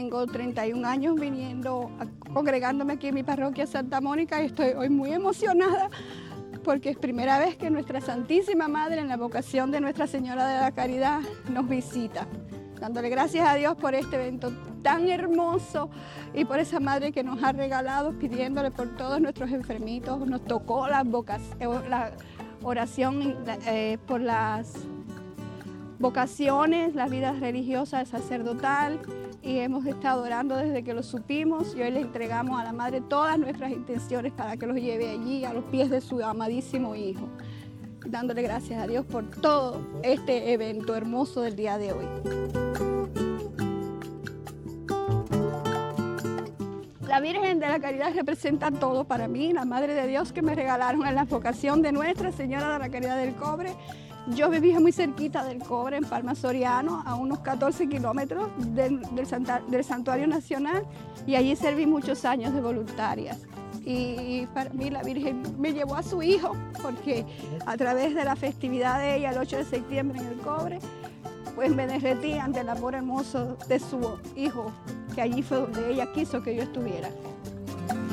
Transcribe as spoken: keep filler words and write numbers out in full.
tengo treinta y un años viniendo, congregándome aquí en mi parroquia Santa Mónica y estoy hoy muy emocionada porque es primera vez que nuestra Santísima Madre en la vocación de Nuestra Señora de la Caridad nos visita. Dándole gracias a Dios por este evento tan hermoso y por esa Madre que nos ha regalado, pidiéndole por todos nuestros enfermitos. Nos tocó la, la oración eh, por las vocaciones, la vida religiosa, sacerdotal, y hemos estado orando desde que lo supimos y hoy le entregamos a la Madre todas nuestras intenciones para que los lleve allí a los pies de su amadísimo Hijo, dándole gracias a Dios por todo este evento hermoso del día de hoy. La Virgen de la Caridad representa todo para mí, la Madre de Dios que me regalaron en la vocación de Nuestra Señora de la Caridad del Cobre. Yo vivía muy cerquita del Cobre, en Palma Soriano, a unos catorce kilómetros del, del, Santa, del Santuario Nacional, y allí serví muchos años de voluntarias. Y para mí la Virgen me llevó a su Hijo, porque a través de la festividad de ella, el ocho de septiembre en el Cobre, pues me derretí ante el amor hermoso de su Hijo, que allí fue donde ella quiso que yo estuviera.